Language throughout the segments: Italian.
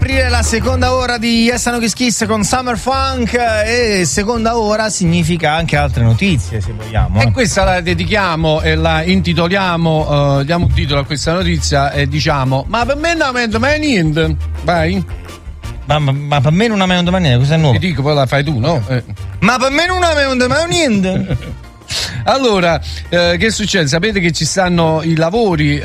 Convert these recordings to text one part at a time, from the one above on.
aprire la seconda ora di Yes No Kiss Kiss con Summer Funk, e seconda ora significa anche altre notizie, se vogliamo. E questa la dedichiamo e la intitoliamo, diamo un titolo a questa notizia e diciamo: ma per me non aumenta mai niente. Vai. Ma per me non aumenta mai niente, questo è nuovo. Ti dico, poi la fai tu, no? Ma per me non aumenta mai niente. Allora, che succede? Sapete che ci stanno i lavori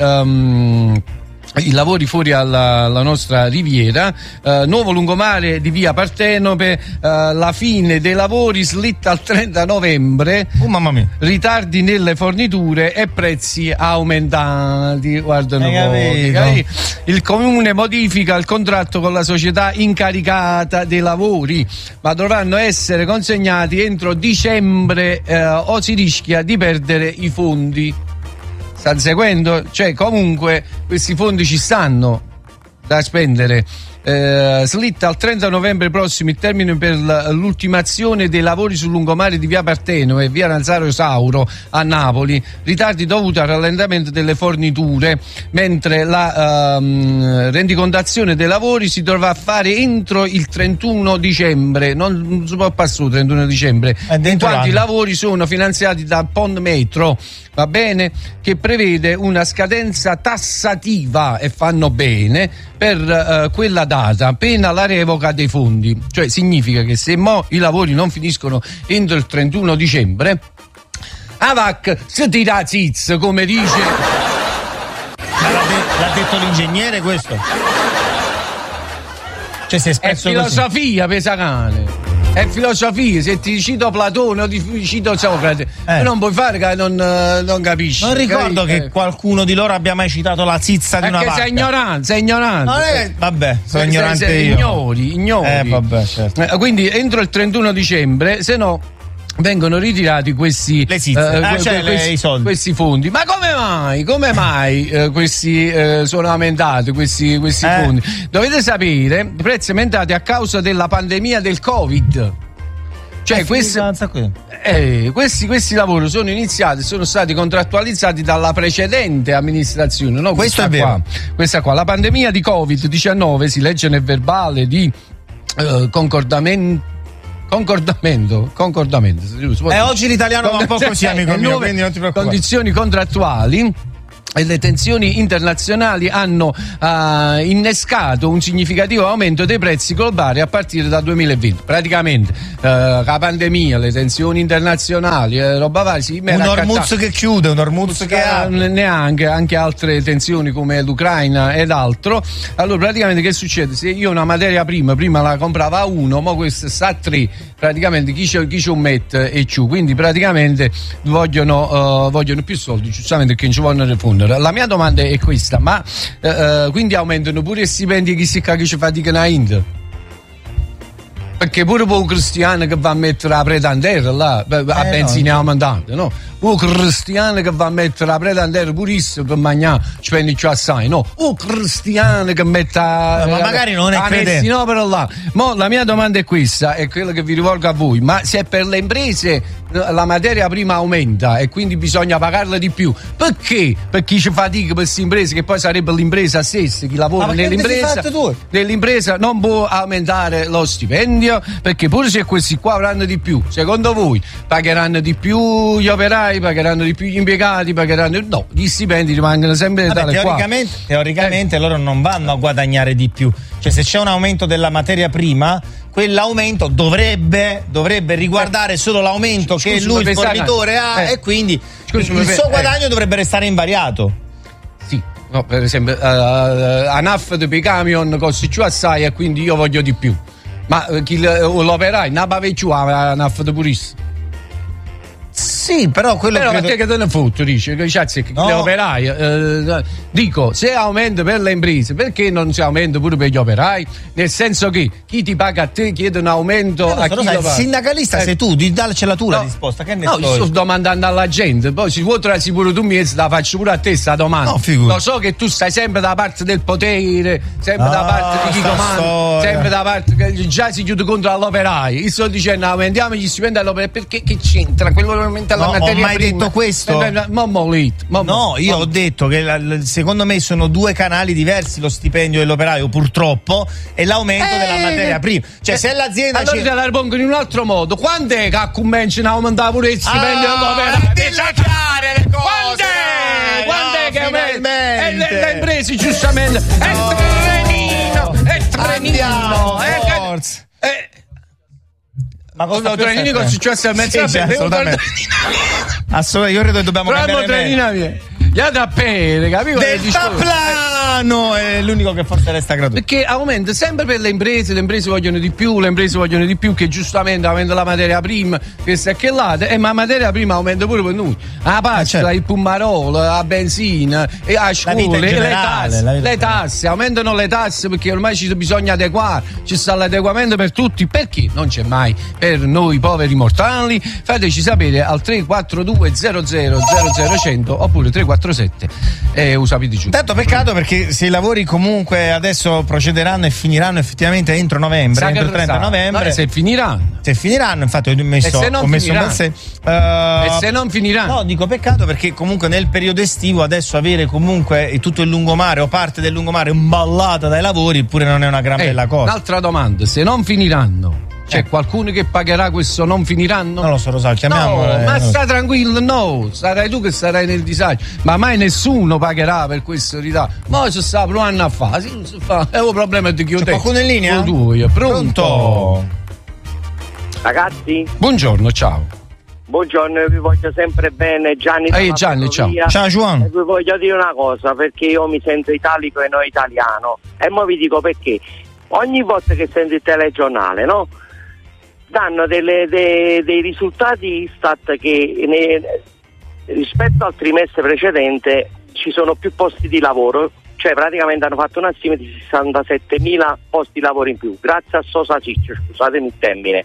fuori alla nostra riviera, nuovo lungomare di via Partenope, la fine dei lavori slitta al 30 novembre, mamma mia, ritardi nelle forniture e prezzi aumentati. Guardano voi. Il comune modifica il contratto con la società incaricata dei lavori, ma dovranno essere consegnati entro dicembre o si rischia di perdere i fondi. Sta seguendo? Cioè, comunque questi fondi ci stanno da spendere. Slitta al 30 novembre prossimo il termine per l'ultimazione dei lavori sul lungomare di via Partenope e via Nazario Sauro a Napoli, ritardi dovuti al rallentamento delle forniture, mentre la rendicontazione dei lavori si dovrà fare entro il 31 dicembre, non si può passare il 31 dicembre, in quanto i lavori sono finanziati dal Pond Metro, va bene, che prevede una scadenza tassativa, e fanno bene, per quella data, pena la revoca dei fondi. Cioè significa che se i lavori non finiscono entro il 31 dicembre, AVAC si tira a ziz, come dice. Ma l'ha detto l'ingegnere questo? Cioè si è espresso è filosofia, pesacane. È filosofia, se ti cito Platone o ti cito Socrate, non puoi fare che non capisci. Non ricordo che qualcuno di loro abbia mai citato la zizza di una vacca. Sei ignorante. Non è... Vabbè, sono ignorante io. Ignori. Vabbè, certo. Quindi entro il 31 dicembre, se no vengono ritirati questi i soldi. Questi fondi. Ma come mai questi sono aumentati questi fondi? Dovete sapere, i prezzi aumentati a causa della pandemia del Covid. Cioè questi lavori sono iniziati, sono stati contrattualizzati dalla precedente amministrazione, no? Questo è vero. Questa qua, la pandemia di Covid-19, si legge nel verbale di concordamento. Oggi l'italiano va un po' così, amico mio, quindi non ti preoccupare. Condizioni contrattuali e le tensioni internazionali hanno innescato un significativo aumento dei prezzi globali a partire dal 2020. Praticamente la pandemia, le tensioni internazionali, roba varia, un Hormuz che chiude, un Hormuz che apre. Neanche, anche altre tensioni come l'Ucraina ed altro. Allora praticamente che succede? Se io una materia prima la compravo a 1, ma questa sta a 3, praticamente chi c'è un met e ciù, quindi praticamente vogliono più soldi, giustamente, che non ci vogliono rispondere. La mia domanda è questa: ma quindi aumentano pure i stipendi che ci faticano a India? Perché pure un cristiano che va a mettere la pretandera là, a benzina aumentante, no? Un cristiano che va a mettere la pretandera purissima per mangiare spendi più assai, no? Un cristiano che mette ma magari non è credente, no, però là. Mo la mia domanda è questa, è quella che vi rivolgo a voi: ma se per le imprese la materia prima aumenta e quindi bisogna pagarla di più, perché per chi ci fatica, per queste imprese, che poi sarebbe l'impresa stessa, chi lavora nell'impresa non può aumentare lo stipendio? Perché pure se questi qua avranno di più, secondo voi pagheranno di più gli operai, pagheranno di più gli impiegati, no, gli stipendi rimangono sempre tale quale. Teoricamente loro non vanno a guadagnare di più, cioè se c'è un aumento della materia prima, quell'aumento dovrebbe riguardare solo l'aumento che lui il fornitore ha, e quindi il suo guadagno dovrebbe restare invariato. Sì, no, per esempio ANAF di camion costa più assai e quindi io voglio di più. Ma l'operaio non va più a NAF di purissimo. Sì, però quello a te che te ne fotti, dice che no. Gli operai, dico, se aumenta per le imprese, perché non si aumenta pure per gli operai? Nel senso che chi ti paga a te chiede un aumento a chi lo paga. Il sindacalista sei tu, dacela tu la risposta, che ne so. Io sto domandando alla gente, poi si può trarsi pure tu mezzo, la faccio pure a te sta domanda. Lo so che tu stai sempre da parte del potere, sempre da parte di chi comanda, sempre da parte che già si chiude contro all'operaio. Io sto dicendo aumentiamo gli stipendi all'operaio, perché che c'entra? Quello rispetto alla materia prima. Ho mai detto questo? No, io ho detto che secondo me sono due canali diversi, lo stipendio dell'operaio purtroppo e l'aumento della materia prima. Cioè se l'azienda allora te la ripongo in un altro modo. Quando è che cominciano a aumentare pure il stipendio dell'operaio? Le cose. Quando è che le imprese giustamente è trenino. Forza. Ma cosa trenino è successo a mezzo? Assolutamente, io credo che dobbiamo cambiare. Già da pere, capito? Del taplano è l'unico che forse resta gratuito. Perché aumenta sempre per le imprese vogliono di più, che giustamente aumenta la materia prima, questa e che là, ma la materia prima aumenta pure per noi. La pasta, il pumarolo, la benzina, e la scuola, le tasse, aumentano le tasse perché ormai ci bisogna adeguare, ci sta l'adeguamento per tutti, perché non c'è mai per noi poveri mortali. Fateci sapere al 342 00 00 oppure 347 usapiti giù. Tanto peccato perché se i lavori comunque adesso procederanno e finiranno effettivamente entro novembre, entro il 30 novembre. No, se finiranno, infatti ho messo un bel se. E se non finiranno? No, dico peccato perché comunque nel periodo estivo adesso avere comunque tutto il lungomare o parte del lungomare imballata dai lavori pure non è una gran bella cosa. Un'altra domanda, se non finiranno, c'è qualcuno che pagherà questo non finiranno? Non lo so, Rosario, chiamiamolo. No, ma sta tranquillo, sarai tu che sarai nel disagio, ma mai nessuno pagherà per questo ritardo. Ma ci sta provando a fare, è un problema di chiudere. C'è qualcuno in linea? Pronto? Ragazzi? Buongiorno, ciao. Buongiorno, vi voglio sempre bene, Gianni. Gianni, ciao. Ciao Juan. E vi voglio dire una cosa, perché io mi sento italico e non italiano. E mo vi dico perché. Ogni volta che sento il telegiornale, no? Danno dei risultati Istat che rispetto al trimestre precedente ci sono più posti di lavoro, cioè praticamente hanno fatto una stima di 67.000 posti di lavoro in più, grazie a Sosa Ciccio, scusatemi il termine.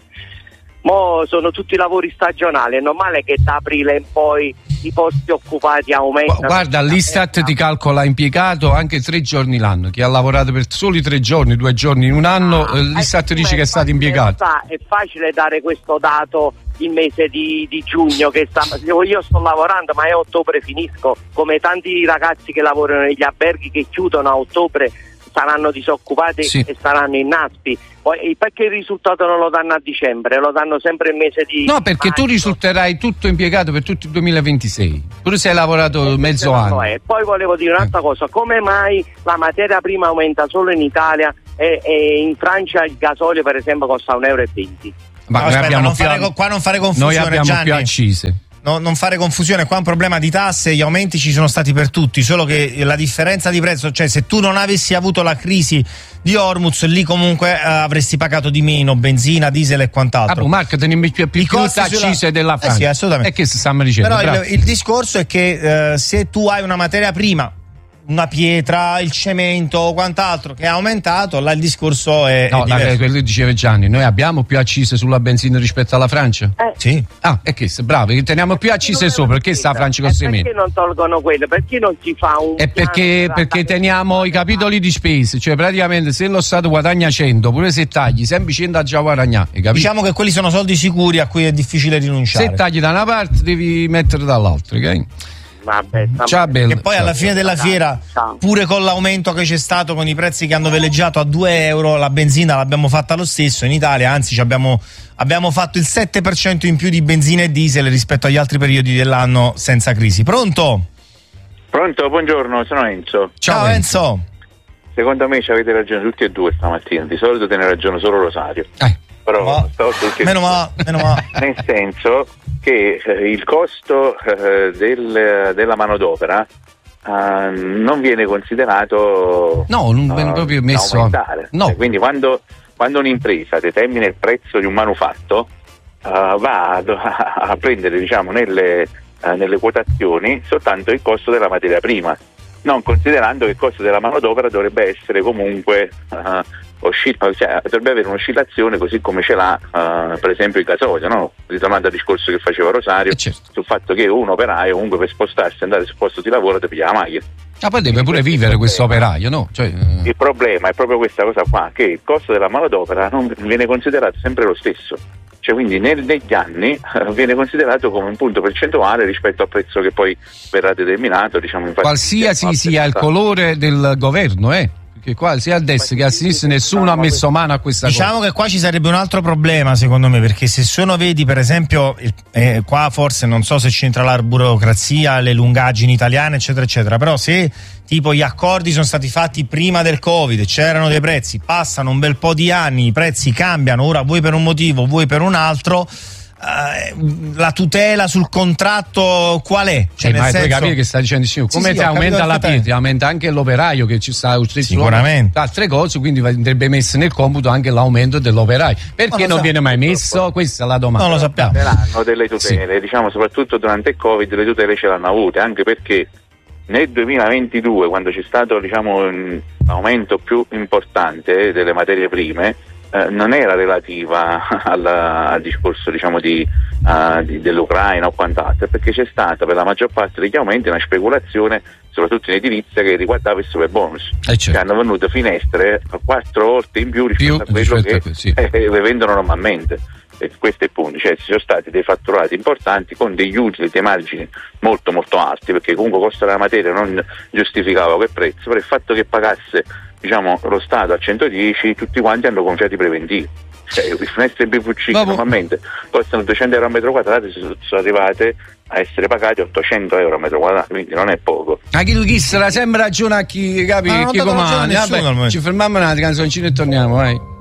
Mo sono tutti lavori stagionali, è normale che da aprile in poi i posti occupati aumentano. Guarda, l'Istat ti calcola impiegato anche 3 giorni l'anno. Chi ha lavorato per soli 3 giorni, 2 giorni in un anno, l'Istat dice che è stato impiegato. È facile dare questo dato il mese di giugno, che io sto lavorando ma a ottobre finisco, come tanti ragazzi che lavorano negli alberghi che chiudono a ottobre saranno disoccupati e saranno in NASPI. Poi perché il risultato non lo danno a dicembre, lo danno sempre il mese di no, perché maggio. Tu risulterai tutto impiegato per tutto il 2026, pure se hai lavorato mezzo anno. Poi volevo dire un'altra cosa, come mai la materia prima aumenta solo in Italia e in Francia il gasolio per esempio costa 1,20 euro? Ma no, aspetta, qua non fare confusione, noi abbiamo Gianni. Più accise. No, non fare confusione, qua è un problema di tasse, gli aumenti ci sono stati per tutti, solo che la differenza di prezzo, cioè se tu non avessi avuto la crisi di Hormuz, lì comunque avresti pagato di meno benzina, diesel e quant'altro. Marco, teniamo più accise della Francia. Sì, assolutamente. E che stiamo dicendo? Però il discorso è che se tu hai una materia prima, una pietra, il cemento o quant'altro che è aumentato, là il discorso è diverso. Quello diceva Gianni, noi abbiamo più accise sulla benzina rispetto alla Francia? Sì. E che sei bravo, che teniamo più accise sopra, perché sta la Francia costa meno? Perché non tolgono quello? Perché non si fa un è perché teniamo i capitoli di spesa, cioè praticamente se lo Stato guadagna 100, pure se tagli sempre 100 ha già guadagnato. Diciamo che quelli sono soldi sicuri a cui è difficile rinunciare. Se tagli da una parte devi mettere dall'altra, ok? Vabbè, e poi alla fine della fiera, pure con l'aumento che c'è stato, con i prezzi che hanno veleggiato a 2 euro, la benzina l'abbiamo fatta lo stesso in Italia, anzi abbiamo fatto il 7% in più di benzina e diesel rispetto agli altri periodi dell'anno senza crisi. Pronto, buongiorno, sono Enzo. Ciao Enzo. Secondo me ci avete ragione tutti e due stamattina, di solito te ne ragione solo Rosario. Però meno male. Nel senso che il costo della manodopera non viene considerato non viene proprio messo aumentare. No. Quindi quando un'impresa determina il prezzo di un manufatto va a prendere, diciamo, nelle quotazioni soltanto il costo della materia prima, non considerando che il costo della manodopera dovrebbe essere comunque dovrebbe avere un'oscillazione così come ce l'ha per esempio il gasolio, no? Ritornando al discorso che faceva Rosario, sul fatto che un operaio comunque per spostarsi e andare sul posto di lavoro deve pigliare la macchina. Poi deve pure vivere questo operaio, no? Il problema è proprio questa cosa qua, che il costo della manodopera non viene considerato sempre lo stesso. cioè quindi negli anni viene considerato come un punto percentuale rispetto al prezzo che poi verrà determinato, diciamo, qualsiasi sia il colore del governo, che qua sia a destra che a sinistra nessuno ha messo mano a questa cosa. Diciamo che qua ci sarebbe un altro problema secondo me, perché se sono vedi per esempio qua forse non so se c'entra la burocrazia, le lungaggini italiane eccetera eccetera, però se tipo gli accordi sono stati fatti prima del Covid, c'erano dei prezzi, passano un bel po' di anni, i prezzi cambiano, ora vuoi per un motivo, vuoi per un altro, la tutela sul contratto qual è? Cioè, ma puoi capire che sta dicendo come ti aumenta la pietra, aumenta anche l'operaio che ci sta sicuramente altre cose, quindi andrebbe messo nel computo anche l'aumento dell'operaio. Perché non viene mai messo? Questa è la domanda. Non lo sappiamo. Hanno delle tutele, diciamo soprattutto durante il Covid le tutele ce l'hanno avute, anche perché nel 2022 quando c'è stato diciamo un aumento più importante delle materie prime non era relativa al discorso diciamo dell'Ucraina o quant'altro, perché c'è stata per la maggior parte degli aumenti una speculazione soprattutto in edilizia che riguardava il super bonus, certo. Che hanno venuto finestre 4 volte in più rispetto a quello che le vendono normalmente. E questo è il punto, cioè ci sono stati dei fatturati importanti con degli utili, dei margini molto molto alti, perché comunque il costo della materia non giustificava quel prezzo, però il fatto che pagasse diciamo lo Stato a 110 tutti quanti hanno gonfiato i preventivi, cioè le finestre BVC normalmente costano 200 euro a metro quadrato, sono arrivate a essere pagati 800 euro a metro quadrato, quindi non è poco. A chi se la sembra ragione a chi capi, chi comanda. Ci fermiamo una canzoncina e torniamo, vai.